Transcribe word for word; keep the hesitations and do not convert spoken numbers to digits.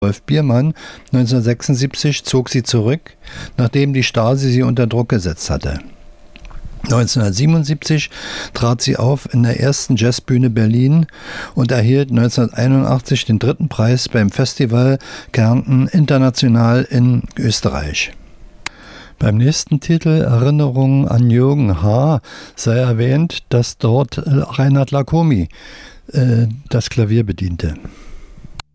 Wolf Biermann neunzehnhundertsechsundsiebzig zog sie zurück, nachdem die Stasi sie unter Druck gesetzt hatte. neunzehnhundertsiebenundsiebzig trat sie auf in der ersten Jazzbühne Berlin und erhielt neunzehnhunderteinundachtzig den dritten Preis beim Festival Kärnten International in Österreich. Beim nächsten Titel Erinnerungen an Jürgen H. sei erwähnt, dass dort Reinhard Lacomi äh, das Klavier bediente.